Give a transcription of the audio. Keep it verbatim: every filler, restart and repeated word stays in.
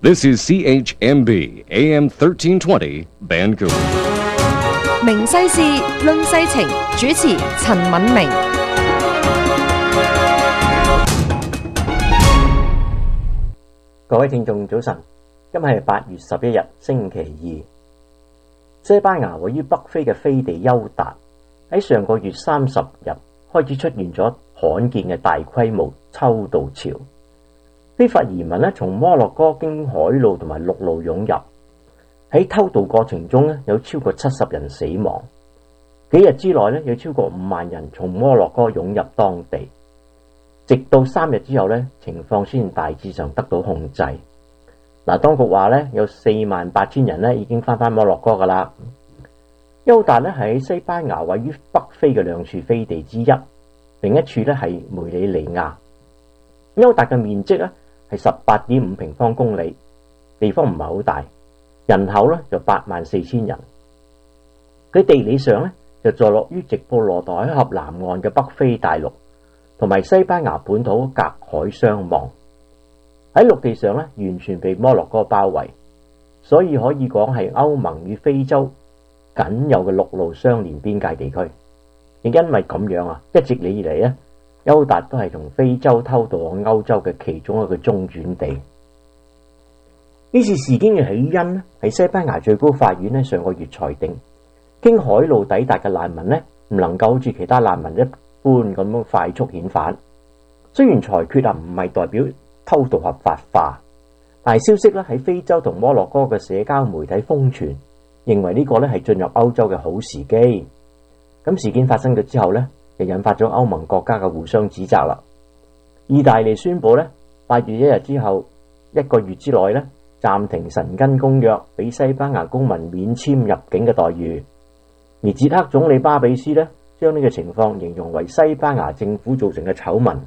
This is C H M B A M thirteen twenty Vancouver。 明世事，論世情，主持陳敏明。 各位聽眾早晨，今日係八月十一日星期二。西班牙位於北非嘅飛地休達喺上個月三十日開始出現咗罕見嘅大規模偷渡潮，非法移民咧從摩洛哥經海路同埋陸路湧入，喺偷渡過程中咧有超過七十人死亡，幾日之內咧有超過五萬人從摩洛哥湧入當地，直到三日之後咧情況先大致上得到控制。嗱，當局話咧有四萬八千人咧已經翻返摩洛哥噶啦。休達咧係喺西班牙位於北非嘅兩處飛地之一，另一處咧係梅里尼亞。休達嘅面積咧係十八點五平方公里，地方唔係好大，人口咧就八萬四千人。佢地理上咧就坐落於直布羅陀海峽南岸嘅北非大陸，同埋西班牙本土隔海相望。喺陸地上咧完全被摩洛哥包圍，所以可以講係歐盟與非洲僅有嘅陸路相連邊界地區。亦因為咁樣啊，一直以嚟咧，休達都係從非洲偷渡往歐洲嘅其中一個中轉地。呢次事件嘅起因咧，係西班牙最高法院咧上個月裁定，經海路抵達嘅難民咧唔能夠好似其他難民一般咁樣快速遣返。雖然裁決啊唔係代表偷渡合法化，但係消息咧喺非洲同摩洛哥嘅社交媒體瘋傳，認為呢個咧係進入歐洲嘅好時機。咁事件發生咗之後咧，就引發咗歐盟國家嘅互相指責啦。意大利宣布咧，八月一日之後一個月之內咧暫停申根公約，俾西班牙公民免簽入境嘅待遇。而捷克總理巴比斯咧將呢個情況形容為西班牙政府造成嘅醜聞。